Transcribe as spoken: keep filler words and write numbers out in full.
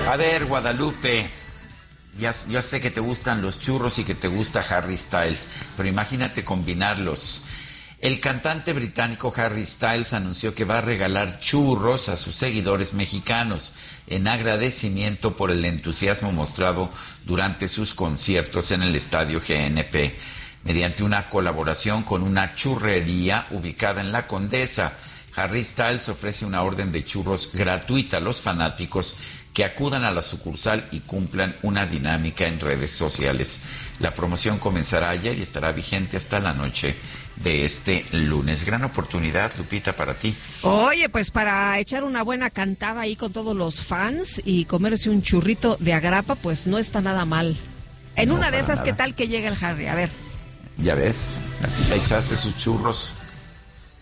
A ver, Guadalupe, ya, ya sé que te gustan los churros y que te gusta Harry Styles, pero imagínate combinarlos. El cantante británico Harry Styles anunció que va a regalar churros a sus seguidores mexicanos en agradecimiento por el entusiasmo mostrado durante sus conciertos en el estadio G N P, mediante una colaboración con una churrería ubicada en La Condesa. Harry Styles ofrece una orden de churros gratuita a los fanáticos que acudan a la sucursal y cumplan una dinámica en redes sociales. La promoción comenzará ayer y estará vigente hasta la noche de este lunes. Gran oportunidad, Lupita, para ti. Oye, pues para echar una buena cantada ahí con todos los fans y comerse un churrito de agrapa, pues no está nada mal. En No, una de esas, nada. ¿qué tal que llega el Harry? A ver. Ya ves, así echaste sus churros.